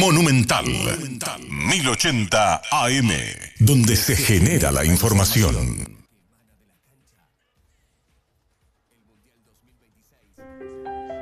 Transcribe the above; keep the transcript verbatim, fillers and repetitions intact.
Monumental, mil ochenta A M, donde se genera la información.